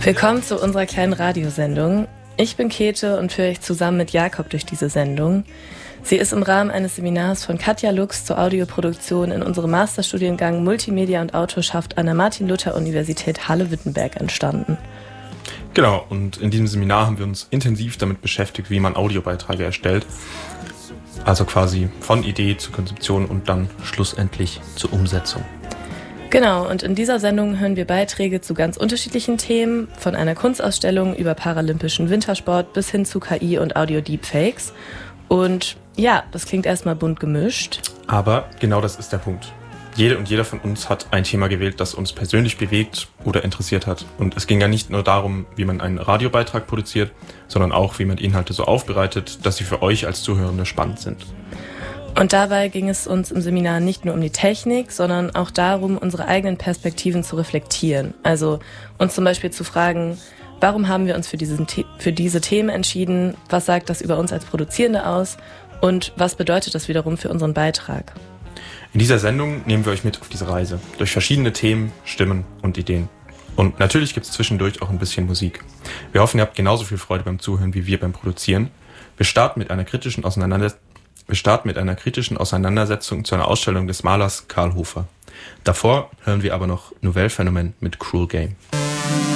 Willkommen zu unserer kleinen Radiosendung. Ich bin Käthe und führe euch zusammen mit Jakob durch diese Sendung. Sie ist im Rahmen eines Seminars von Katja Lux zur Audioproduktion in unserem Masterstudiengang Multimedia und Autorschaft an der Martin-Luther-Universität Halle-Wittenberg entstanden. Genau, und in diesem Seminar haben wir uns intensiv damit beschäftigt, wie man Audiobeiträge erstellt. Also quasi von Idee zur Konzeption und dann schlussendlich zur Umsetzung. Genau, und in dieser Sendung hören wir Beiträge zu ganz unterschiedlichen Themen, von einer Kunstausstellung über paralympischen Wintersport bis hin zu KI und Audio-Deepfakes. Und ja, das klingt erstmal bunt gemischt. Aber genau das ist der Punkt. Jede und jeder von uns hat ein Thema gewählt, das uns persönlich bewegt oder interessiert hat. Und es ging ja nicht nur darum, wie man einen Radiobeitrag produziert, sondern auch, wie man Inhalte so aufbereitet, dass sie für euch als Zuhörende spannend sind. Und dabei ging es uns im Seminar nicht nur um die Technik, sondern auch darum, unsere eigenen Perspektiven zu reflektieren. Also uns zum Beispiel zu fragen, warum haben wir uns für diese Themen entschieden? Was sagt das über uns als Produzierende aus? Und was bedeutet das wiederum für unseren Beitrag? In dieser Sendung nehmen wir euch mit auf diese Reise durch verschiedene Themen, Stimmen und Ideen. Und natürlich gibt es zwischendurch auch ein bisschen Musik. Wir hoffen, ihr habt genauso viel Freude beim Zuhören wie wir beim Produzieren. Wir starten mit einer kritischen Auseinandersetzung zu einer Ausstellung des Malers Karl Hofer. Davor hören wir aber noch Nouvelle Phänomen mit Cruel Game.